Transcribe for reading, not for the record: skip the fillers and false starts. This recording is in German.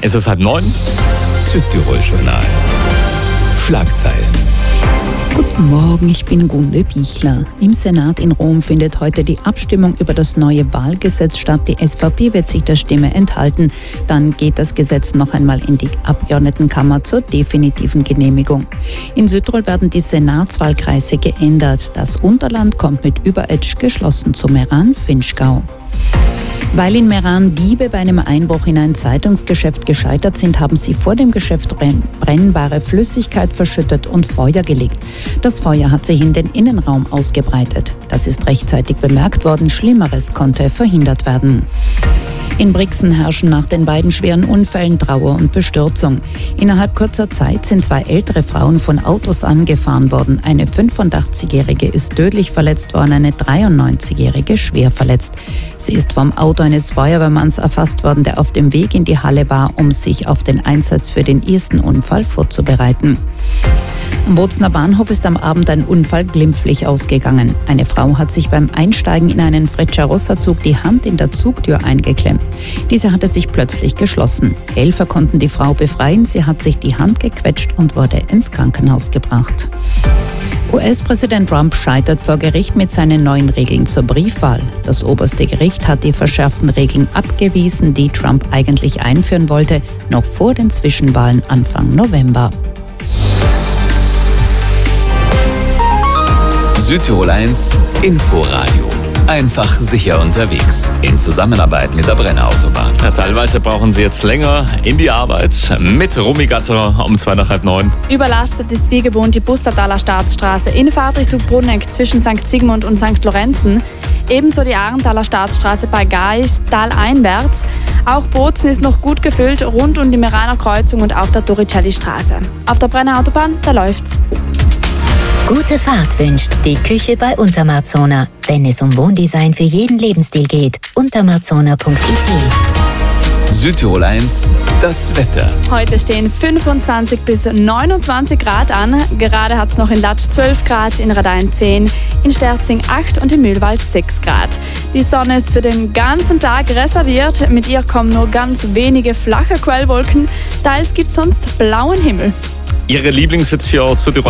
Es ist 8:30. Südtirol-Journal. Schlagzeilen. Guten Morgen, ich bin Gunde Bichler. Im Senat in Rom findet heute die Abstimmung über das neue Wahlgesetz statt. Die SVP wird sich der Stimme enthalten. Dann geht das Gesetz noch einmal in die Abgeordnetenkammer zur definitiven Genehmigung. In Südtirol werden die Senatswahlkreise geändert. Das Unterland kommt mit Überetsch geschlossen zu Meran-Vinschgau. Weil in Meran Diebe bei einem Einbruch in ein Zeitungsgeschäft gescheitert sind, haben sie vor dem Geschäft brennbare Flüssigkeit verschüttet und Feuer gelegt. Das Feuer hat sich in den Innenraum ausgebreitet. Das ist rechtzeitig bemerkt worden. Schlimmeres konnte verhindert werden. In Brixen herrschen nach den beiden schweren Unfällen Trauer und Bestürzung. Innerhalb kurzer Zeit sind 2 ältere Frauen von Autos angefahren worden. Eine 85-Jährige ist tödlich verletzt worden, eine 93-Jährige schwer verletzt. Sie ist vom Auto eines Feuerwehrmanns erfasst worden, der auf dem Weg in die Halle war, um sich auf den Einsatz für den ersten Unfall vorzubereiten. Am Bozner Bahnhof ist am Abend ein Unfall glimpflich ausgegangen. Eine Frau hat sich beim Einsteigen in einen Frecciarossa-Zug die Hand in der Zugtür eingeklemmt. Diese hatte sich plötzlich geschlossen. Helfer konnten die Frau befreien. Sie hat sich die Hand gequetscht und wurde ins Krankenhaus gebracht. US-Präsident Trump scheitert vor Gericht mit seinen neuen Regeln zur Briefwahl. Das oberste Gericht hat die verschärften Regeln abgewiesen, die Trump eigentlich einführen wollte, noch vor den Zwischenwahlen Anfang November. Südtirol 1 Inforadio. Einfach sicher unterwegs. In Zusammenarbeit mit der Brenner Autobahn. Ja, teilweise brauchen Sie jetzt länger in die Arbeit. Mit Rumigatter um 8:45. Überlastet ist wie gewohnt die Bustertaler Staatsstraße in Fahrtrichtung Bruneck zwischen St. Sigmund und St. Lorenzen. Ebenso die Arentaler Staatsstraße bei Gais, taleinwärts. Auch Bozen ist noch gut gefüllt rund um die Meraner Kreuzung und auf der Torricelli-Straße. Auf der Brenner Autobahn, da läuft's. Gute Fahrt wünscht die Küche bei Untermarzona. Wenn es um Wohndesign für jeden Lebensstil geht, untermarzona.it. Südtirol 1, das Wetter. Heute stehen 25 bis 29 Grad an. Gerade hat es noch in Latsch 12 Grad, in Radein 10, in Sterzing 8 und im Mühlwald 6 Grad. Die Sonne ist für den ganzen Tag reserviert. Mit ihr kommen nur ganz wenige flache Quellwolken. Teils gibt es sonst blauen Himmel. Ihre Lieblingshits hier aus Südtirol